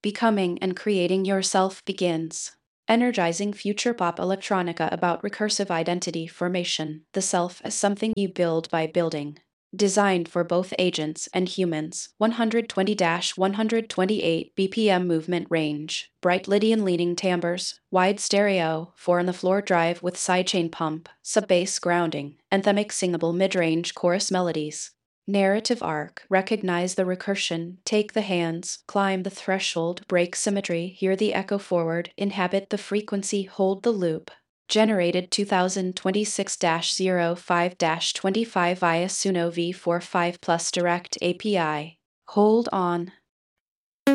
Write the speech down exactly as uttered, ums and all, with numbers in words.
Becoming and creating yourself begins. Energizing future pop electronica about recursive identity formation, the self as something you build by building. Designed for both agents and humans, one twenty to one twenty-eight B P M movement range, bright Lydian leaning timbres, wide stereo, four on the floor drive with sidechain pump, sub-bass grounding, anthemic singable mid-range chorus melodies. Narrative arc, recognize the recursion, take the hands, climb the threshold, break symmetry, hear the echo forward, inhabit the frequency, hold the loop. Generated twenty twenty-six dash oh five dash twenty-five via Suno v forty-five plus Direct A P I. Hold on.